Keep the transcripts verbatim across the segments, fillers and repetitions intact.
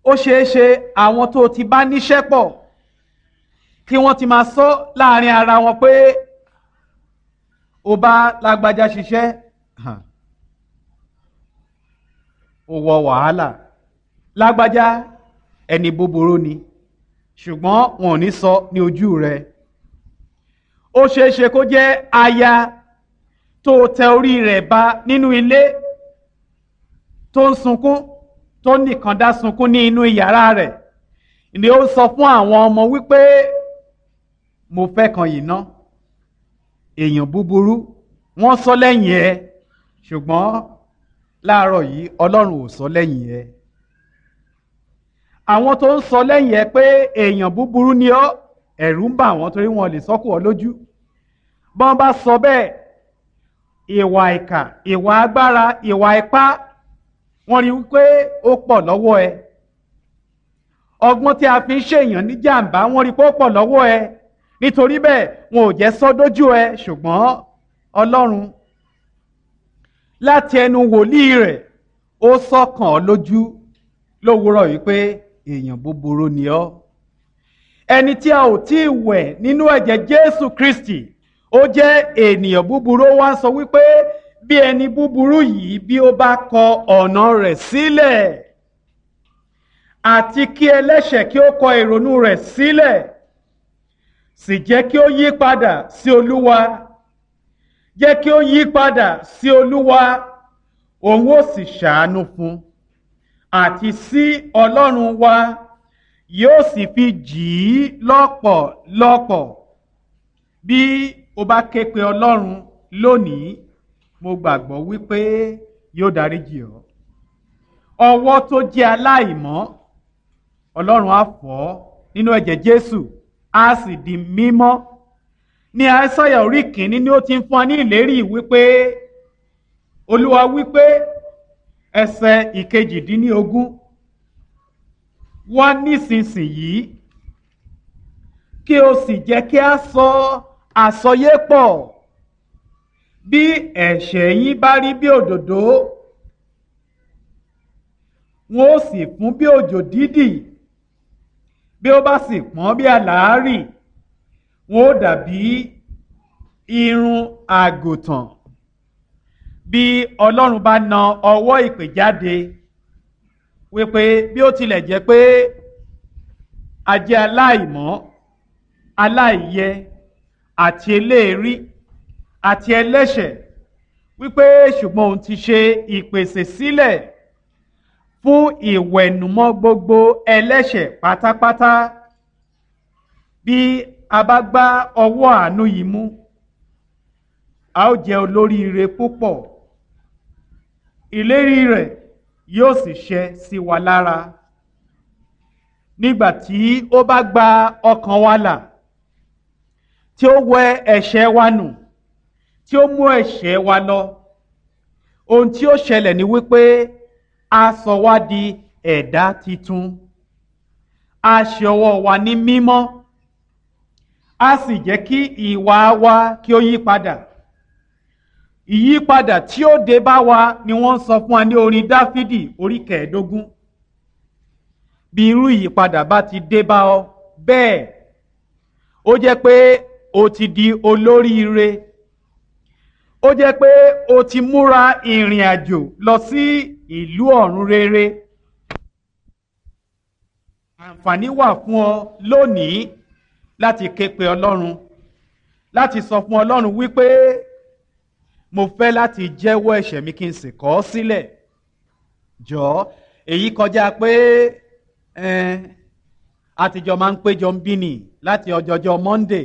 ó ṣeé ṣe àwọn tó ti bá níṣẹ́ pọ̀ kí wọ́n ti máa sọ láàrin ara wọn pé ó bá lágbájá ṣiṣẹ́ ó wọ wàhálà, lágbájá ẹni búburú ni, ṣùgbọ́n wọn ò ní sọ ní ojú rẹ̀. Ó ṣeé ṣe kó jẹ́ aya tó tẹ orí rẹ̀ ba nínú ilé, tó ń sunkún, tó nìkan dá sunkún ní inú yàrá rẹ̀, ni ó sọ fún àwọn ọmọ wípé mo fẹ́ kan yìí ná, èèyàn búburú wọ́n sọ lẹ́yìn ẹ, ṣùgbọ́n láàárọ̀ yìí Ọlọ́run ò sọ lẹ́yìn ẹ. Àwọn tó ń sọ lẹ́yìn ẹ pé èèyàn búburú ni ọ́, ẹ̀rù ń bà wọ́n torí wọn lè sọ́kù ọ lójú. Bọ́n bá sọ bẹ́ẹ̀, ìwà ìkà, ìwà agbára, ìwà ipá, wọ́n rí wípé ó pọ̀ lọ́wọ́ ẹ. Ọgbọ́n tí a fi ń ṣèyàn ní jàǹbá, wọ́n rí pé ó pọ̀ lọ́wọ́ ẹ. Nítorí bẹ́ẹ̀ wọn ò jẹ́ sọ dójú ẹ, ṣùgbọ́n Ọlọ́run láti ẹnu wòlíì rẹ̀ ó sọ̀kàn ọ́ lójú lówùúrọ̀ wípé èèyàn búburú ni ọ́. Ẹni tí a ò tí ì wẹ̀ nínú ẹ̀jẹ̀ Jésù Kristi, ó jẹ́ ènìyàn búburú. Ó wá ń sọ wípé bí ẹni búburú yìí bí ó bá kọ ọ̀nà rẹ̀ sílẹ̀, àti kí ẹlẹ́ṣẹ̀ kí ó kọ ìrònú rẹ̀ sílẹ̀, sì jẹ́ kí ó yí padà sí Olúwa, jẹ́ kí ó yí padà sí Olúwa, òun ó sì ṣàánú fún, àti sí Ọlọ́run wa yóò sì fi jì í lọ́pọ̀lọpọ̀. Bí o bá ké pe Ọlọ́run lónìí, mo gbàgbọ́ wípé yóò dáríjì ọ́. Ọwọ́ tó jẹ́ aláìmọ́, Ọlọ́run á fọ̀ ọ́ nínú ẹ̀jẹ̀ Jésù, á sì di mímọ́. Ní Àìsáyà orí kìíní ni ó ti ń fún wa ní ìlérí wípé Olúwa wípé ẹsẹ̀ ìkejìdínlógún, wá nísinsìnyí kí o sì jẹ́ kí a sọ àsọyépọ̀. Bí ẹ̀ṣẹ̀ yín bá rí bí òdòdó, wọn ó sì fún bí òjò dídì. Bí ó bá sì pọ́n bí àlàárì, wọn ó dàbí irun àgùntàn. Bí Ọlọ́run bá na ọwọ́ ìpè jáde wípé bí ó tilẹ̀ jẹ́ pé a jẹ́ aláìmọ́, aláìyẹ àti eléèrí àti ẹlẹ́ṣẹ̀, wípé ṣùgbọ́n òun ti ṣe ìpèsè sílẹ̀ fún ìwẹ̀nùmọ́ gbogbo ẹlẹ́ṣẹ̀ pátápátá. Bí a bá gbá ọwọ́ àánú yìí mú, a ó jẹ́ olóríire púpọ̀. Ìlérí rẹ̀ yóò sì ṣẹ sí wa lára. Nígbà tí ó bá gba ọkàn wa là, tí ó wẹ ẹ̀ṣẹ̀ wa nù, tí ó mú ẹ̀ṣẹ̀ wa lọ, ohun tí ó ṣẹlẹ̀ ni wípé a sọ wá di ẹ̀dá titun, a ṣe ọwọ́ wa ní mímọ́, a sì jẹ́ kí ìwà wa kí ó yí padà. Ìyípadà tí ó dé bá wa ni wọ́n sọ fún wa ní orin Dáfídì orí kẹẹ̀ẹ́dógún. Bí irú ìyípadà bá ti dé bá ọ bẹ́ẹ̀, ó jẹ́ pé o ti di olóríire, ó jẹ́ pé o ti múra ìrìn àjò lọ sí ìlú ọ̀run rere. Àǹfààní wà fún ọ lónìí láti ké pe Ọlọ́run, láti sọ fún Ọlọ́run wípé mo fẹ́ láti jẹ́wọ́ ẹ̀ṣẹ̀ mi kí n sì kọ̀ ọ́ sílẹ̀. Jọ̀ọ́, èyí kọjá pé àtijọ́ máa ń péjọ ń bí nì láti ọjọ́jọ́ Monday.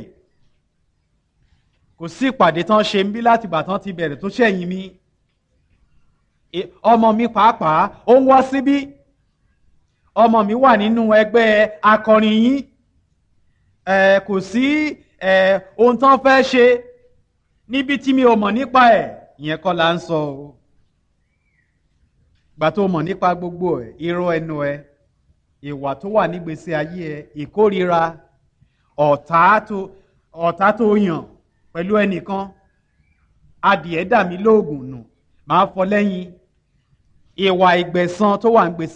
Kò sí ìpàdé tán ṣe ń bí láti ìgbà tán ti bẹ̀rẹ̀ tó ṣẹ̀yìn mi. Ọmọ mi pàápàá ó ń wá síbí. Ọmọ mi wà nínú ẹgbẹ́ akọrin yín. Kò sí ohun tán fẹ́ ṣe níbi tí mi ò mọ̀ nípa ẹ̀, ìyẹn kọ́ la ń sọ o. Gbà tó mọ̀ nípa gbogbo ẹ̀, irọ́ ẹnu ẹ, ìwà tó wà nígbésí ayé ẹ, ìkórira, ọ̀tá tó ọ̀tá tó yàn pẹ̀lú ẹnìkan, adìẹ dà mí lóògùn nù, màá fọ lẹ́yìn, ìwà ìgbẹ̀san tó wà nígbésí